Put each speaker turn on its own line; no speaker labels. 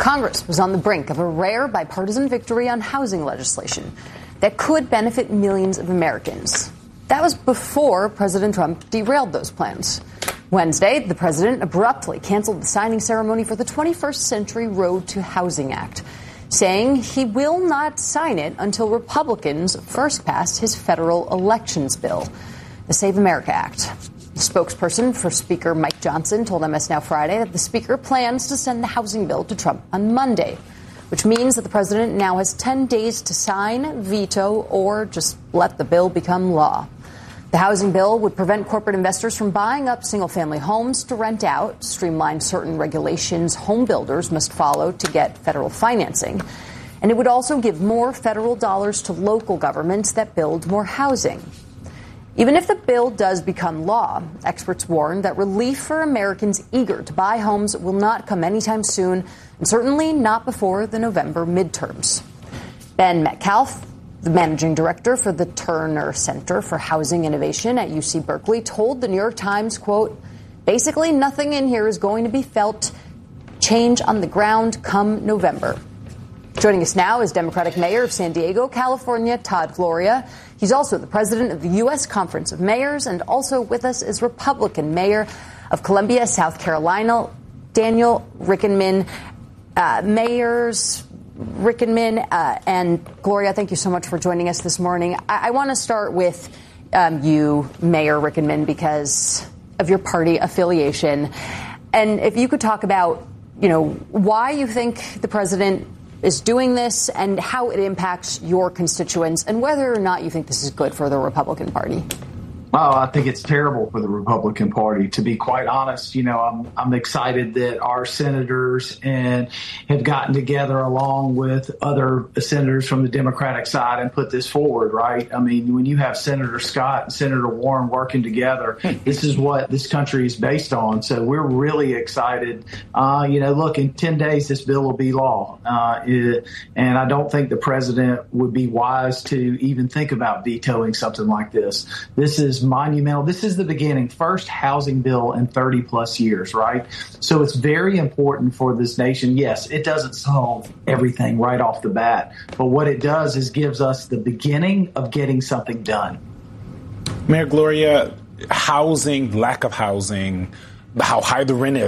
Congress was on the brink of a rare bipartisan victory on housing legislation that could benefit millions of Americans. That was before President Trump derailed those plans. Wednesday, the president abruptly canceled the signing ceremony for the 21st Century Road to Housing Act, saying he will not sign it until Republicans first pass his federal elections bill, the Save America Act. The spokesperson for Speaker Mike Johnson told MS Now Friday that the speaker plans to send the housing bill to Trump on Monday, which means that the president now has 10 days to sign, veto, or just let the bill become law. The housing bill would prevent corporate investors from buying up single-family homes to rent out, streamline certain regulations home builders must follow to get federal financing, and it would also give more federal dollars to local governments that build more housing. Even if the bill does become law, experts warn that relief for Americans eager to buy homes will not come anytime soon, and certainly not before the November midterms. Ben Metcalf, the managing director for the Turner Center for Housing Innovation at UC Berkeley, told the New York Times, quote, "Basically nothing in here is going to be felt change on the ground come November." Joining us now is Democratic Mayor of San Diego, California, Todd Gloria. He's also the president of the U.S. Conference of Mayors, and also with us is Republican Mayor of Columbia, South Carolina, Daniel Rickenmann. Mayors Rickenmann and Gloria, thank you so much for joining us this morning. I want to start with you, Mayor Rickenmann, because of your party affiliation. And if you could talk about, why you think the president is doing this and how it impacts your constituents and whether or not you think this is good for the Republican Party.
Oh, I think it's terrible for the Republican Party. To be quite honest, I'm excited that our senators have gotten together along with other senators from the Democratic side and put this forward, right? I mean, when you have Senator Scott and Senator Warren working together, this is what this country is based on. So we're really excited. Look, in 10 days, this bill will be law. And I don't think the president would be wise to even think about vetoing something like this. This is monumental. This is the beginning. First housing bill in 30 plus years, right? So it's very important for this nation. Yes, it doesn't solve everything right off the bat, but what it does is gives us the beginning of getting something done.
Mayor Gloria, housing, lack of housing, how high the rent is,